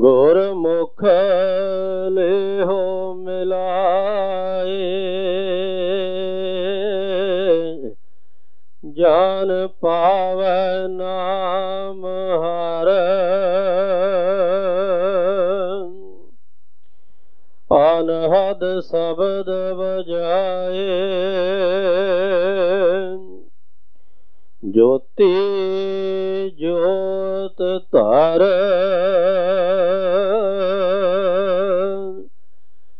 ਗੁਰਮੁਖ ਲੇਹੋ ਮਿਲਾਏ, ਜਾਨ ਪਾਵੈ ਨਾਮ ਹਰ। ਅਨਹਦ ਸ਼ਬਦ ਬਜਾਏ, ਜੋਤੀ ਜੋਤ ਧਰ।